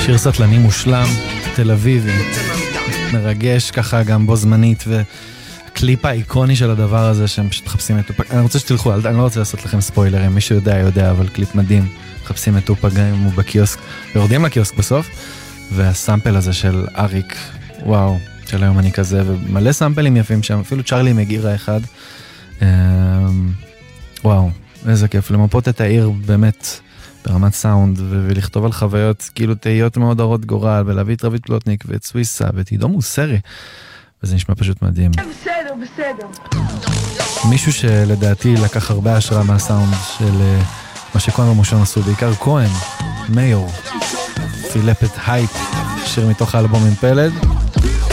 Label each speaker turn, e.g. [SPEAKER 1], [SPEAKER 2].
[SPEAKER 1] שיר סטלני מושלם, תל אביבי, מרגש ככה גם בו זמנית, והקליפ האיקוני של הדבר הזה שהם פשוט מחפשים את טופק. אני רוצה שתלכו, אני לא רוצה לעשות לכם ספוילרים, מי שיודע יודע, אבל קליפ מדהים, מחפשים את טופק גם אם הוא בקיוסק, ויורדים לקיוסק בסוף, והסמפל הזה של אריק, וואו, של היום אני כזה, ומלא סמפלים יפים שם, אפילו צ'רלי מגירה אחד, וואו, איזה כיף, למפות את העיר באמת ברמת סאונד, ולכתוב על חוויות כאילו תהיות מאוד הרות גורל, ולהביא את רבית פלוטניק ואת סוויסה ואת עידו מוסרי, וזה נשמע פשוט מדהים.
[SPEAKER 2] בסדר.
[SPEAKER 1] מישהו שלדעתי לקח הרבה השראה מהסאונד של מה שכהן ומושון עשו, בעיקר כהן, מיור, פילפ את הייפ, שיר מתוך האלבום עם פלד,